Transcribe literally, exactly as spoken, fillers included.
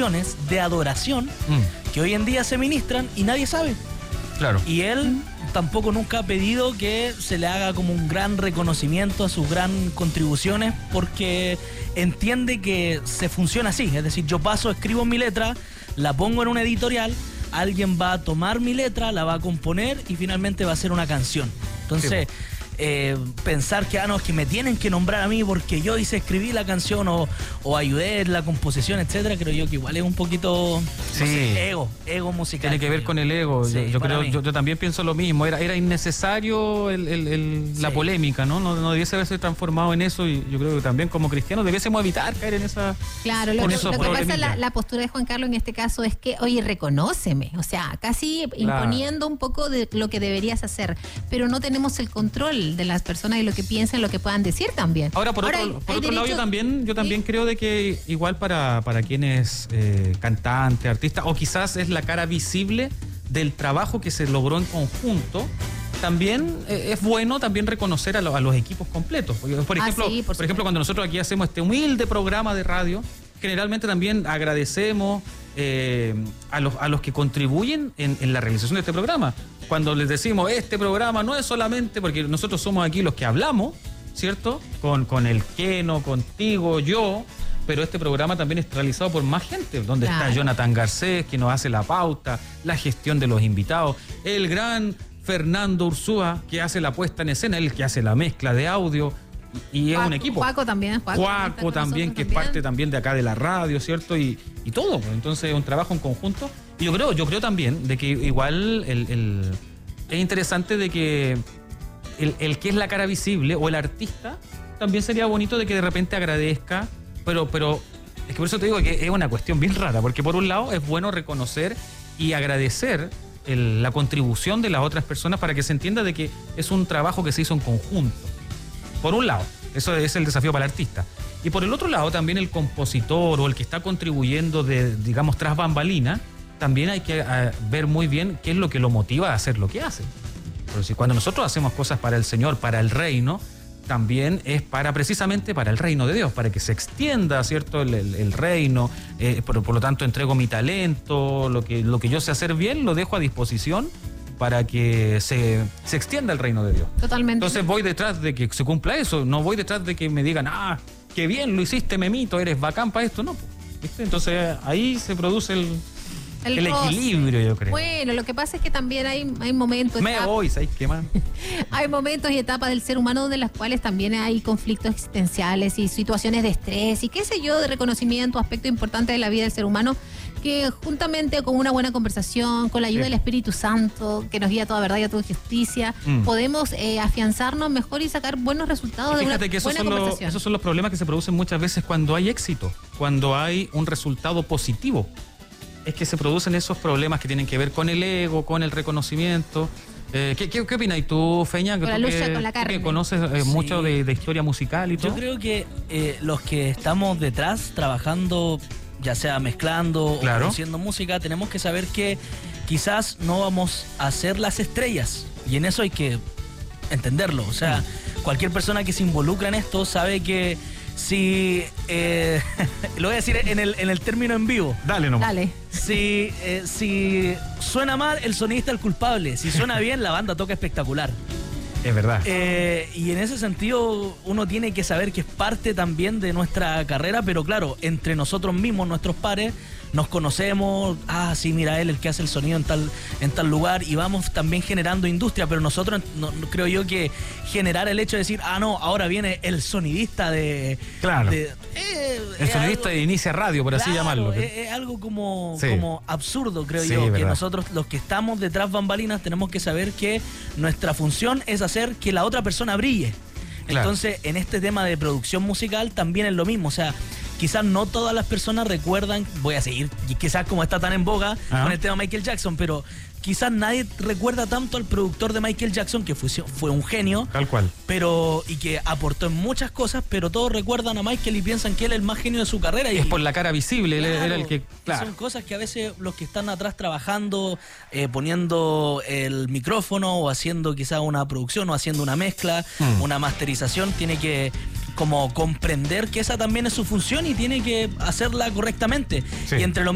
canciones de adoración mm. que hoy en día se ministran y nadie sabe. Claro. Y él tampoco nunca ha pedido que se le haga como un gran reconocimiento a sus gran contribuciones, porque entiende que se funciona así. Es decir, yo paso, escribo mi letra, la pongo en una editorial, alguien va a tomar mi letra, la va a componer y finalmente va a ser una canción. Entonces... Sí. Eh, pensar que, ah, no, es que me tienen que nombrar a mí porque yo hice, escribí la canción o, o ayudé en la composición, etcétera, creo yo que igual es un poquito sí. no sé, ego, ego musical. Tiene que ver con el ego. Sí, yo yo creo, yo, yo también pienso lo mismo. Era, era innecesario el, el, el, sí. la polémica, ¿no? ¿no? No debiese haberse transformado en eso, y yo creo que también como cristianos debiésemos evitar caer en esa. Claro, lo, lo que pasa la, la postura de Juan Carlos en este caso es que, oye, reconóceme, o sea, casi claro. imponiendo un poco de lo que deberías hacer, pero no tenemos el control de las personas y lo que piensan, lo que puedan decir también. Ahora, por Ahora, otro, hay, por hay otro derecho... lado, yo también, yo también ¿sí? creo de que igual para, para quienes eh, cantante, artista, o quizás es la cara visible del trabajo que se logró en conjunto, también eh, es bueno también reconocer a, lo, a los equipos completos. Por ejemplo, ah, sí, por por ejemplo, cuando nosotros aquí hacemos este humilde programa de radio, generalmente también agradecemos eh, a, los, a los que contribuyen en, en la realización de este programa. Cuando les decimos, este programa no es solamente porque nosotros somos aquí los que hablamos, ¿cierto? Con, con el Keno, contigo, yo, pero este programa también es realizado por más gente, donde claro. está Jonathan Garcés, que nos hace la pauta, la gestión de los invitados, el gran Fernando Ursúa, que hace la puesta en escena, el que hace la mezcla de audio, y es Juaco, un equipo. Juaco también. Juaco, Juaco también, que también. es parte también de acá de la radio, ¿cierto? Y, y todo, entonces es un trabajo en conjunto. Y yo creo, yo creo también de que igual el, el, es interesante de que el, el que es la cara visible o el artista, también sería bonito de que de repente agradezca, pero, pero es que por eso te digo que es una cuestión bien rara, porque por un lado es bueno reconocer y agradecer el, la contribución de las otras personas para que se entienda de que es un trabajo que se hizo en conjunto. Por un lado, eso es el desafío para el artista. Y por el otro lado, también el compositor o el que está contribuyendo de, digamos, tras bambalina, también hay que uh, ver muy bien qué es lo que lo motiva a hacer lo que hace. Pero si cuando nosotros hacemos cosas para el Señor, para el reino, también es para precisamente para el reino de Dios, para que se extienda, ¿cierto?, el, el, el reino. Eh, por, por lo tanto, entrego mi talento, lo que, lo que yo sé hacer bien, lo dejo a disposición para que se, se extienda el reino de Dios. Totalmente. Entonces voy detrás de que se cumpla eso, no voy detrás de que me digan, ah, qué bien lo hiciste, Memito, eres bacán para esto, no, ¿viste? Entonces ahí se produce el... El, el equilibrio, yo creo. Bueno, lo que pasa es que también hay, hay momentos... Me etapas, voy, ¿sabes qué más? Hay momentos y etapas del ser humano donde las cuales también hay conflictos existenciales y situaciones de estrés y qué sé yo, de reconocimiento, aspecto importante de la vida del ser humano, que juntamente con una buena conversación, con la ayuda sí. del Espíritu Santo, que nos guía a toda verdad y a toda justicia, mm. podemos eh, afianzarnos mejor y sacar buenos resultados de una que esos buena son conversación. Los, esos son los problemas que se producen muchas veces cuando hay éxito, cuando hay un resultado positivo. Es que se producen esos problemas que tienen que ver con el ego, con el reconocimiento. Eh, ¿qué, qué, ¿Qué opinas tú, Feña? Con la lucha que, con la carne. Que conoces eh, sí. mucho de, de historia musical y todo. Yo creo que eh, los que estamos detrás trabajando, ya sea mezclando claro. o produciendo música, tenemos que saber que quizás no vamos a ser las estrellas. Y en eso hay que entenderlo. O sea, mm. cualquier persona que se involucra en esto sabe que si, eh, lo voy a decir en el, en el término en vivo. Dale nomás. Dale. Si, eh, si suena mal, el sonidista es el culpable. Si suena bien, la banda toca espectacular. Es verdad. Eh, y en ese sentido, uno tiene que saber que es parte también de nuestra carrera, pero claro, entre nosotros mismos, nuestros pares, nos conocemos, ah, sí, mira él, el que hace el sonido en tal, en tal lugar, y vamos también generando industria, pero nosotros, no, creo yo que generar el hecho de decir, ah, no, ahora viene el sonidista de... Claro. De, eh, el sonidista algo, de Inicia Radio, por claro, así llamarlo. Es, es algo como, sí. como absurdo, creo sí, yo, que verdad. nosotros, los que estamos detrás bambalinas, tenemos que saber que nuestra función es hacer que la otra persona brille. Claro. Entonces, en este tema de producción musical también es lo mismo, o sea, quizás no todas las personas recuerdan, voy a seguir, quizás como está tan en boga Ajá. con el tema Michael Jackson, pero quizás nadie recuerda tanto al productor de Michael Jackson, que fue, fue un genio. Tal cual. Pero, y que aportó en muchas cosas, pero todos recuerdan a Michael y piensan que él es el más genio de su carrera. Y es por la cara visible, claro, él era el que... Claro. Son cosas que a veces los que están atrás trabajando, eh, poniendo el micrófono o haciendo quizás una producción o haciendo una mezcla, hmm. una masterización, tiene que como comprender que esa también es su función y tiene que hacerla correctamente. Sí. Y entre los